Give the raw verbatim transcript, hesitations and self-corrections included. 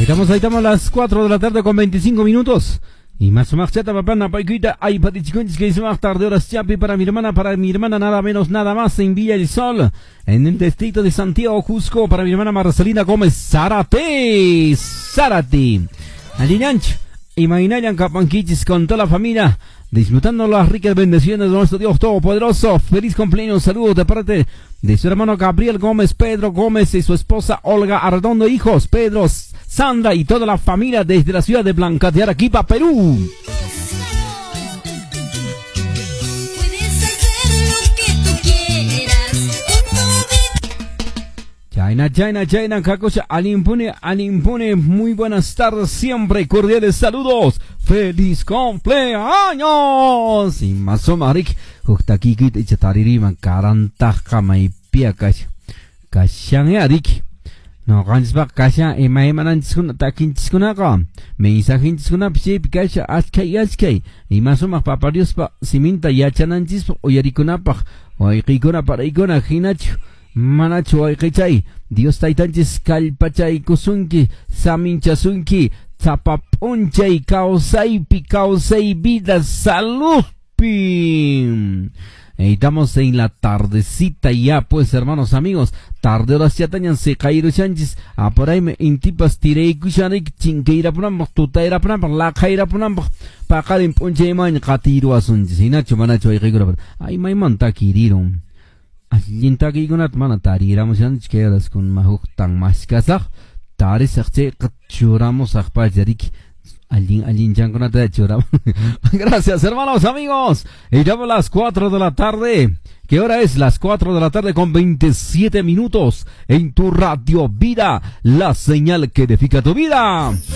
Ahí estamos, ahí estamos a las cuatro de la tarde con veinticinco minutos. Y más o menos, papá, paikuita, ay, patichiconchis, que hizo más tarde horas chapi para mi hermana, para mi hermana nada menos, nada más en Villa del Sol, en el distrito de Santiago, Cusco, para mi hermana Marcelina Gómez Zárate, Zárate. Alinanch, imaginayan Capanquichis con toda la familia, disfrutando las ricas bendiciones de nuestro Dios Todopoderoso. Feliz cumpleaños, saludos de parte de su hermano Gabriel Gómez, Pedro Gómez y su esposa Olga Arredondo, hijos Pedro, Sandra y toda la familia desde la ciudad de Blanca de Arequipa, Perú. China, China, China, Kakusha, Alimpune, Alimpune, muy buenas tardes, siempre cordiales saludos, feliz cumpleaños. Y más o marik, justa kiki te chataririman karanta kamay piakash, kashan arik. No, gansba kasha ema ema nanchuna takinchuna ka, mensajinchuna pse pikasha askay askay. Y más o más paparios pa siminta yachananchis pa oyarikunapaj, oikikuna para ikuna hinachu. Manachu ay Dios taitanchis kalpachay kusunki saminchasunki zapapunchay kausaypi kausay vida salud pi. Estamos en la tardecita ya, pues, hermanos amigos, tarde horas ya tañan se caíro chanchis a por ahí me intipas tirei kushanik chinkeira punambak tutaira punambak la caira punambak pakalim punche man katiro asunchis hinachu manachu ay kikura ay may manta kiriro. Alinta ki gunat mana tari ramos yan chkeras con mahuk tang maskasa tari sakche kachuramos akpa jarik alin alin jan con ata churamos. Gracias, hermanos amigos. Y ya por las cuatro de la tarde. ¿Qué hora es? Las cuatro de la tarde con veintisiete minutos en tu radio Vida, la señal que edifica tu vida.